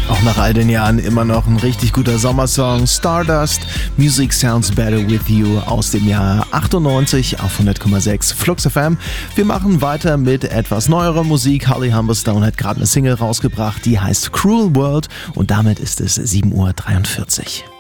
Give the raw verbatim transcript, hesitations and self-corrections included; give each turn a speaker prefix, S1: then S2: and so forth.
S1: Auch nach all den Jahren immer noch ein richtig guter Sommersong. Stardust, Music Sounds Better With You aus dem Jahr achtundneunzig auf hundert Komma sechs Flux F M. Wir machen weiter mit etwas neuerer Musik. Holly Humberstone hat gerade eine Single rausgebracht, die heißt Cruel World und damit ist es sieben Uhr dreiundvierzig.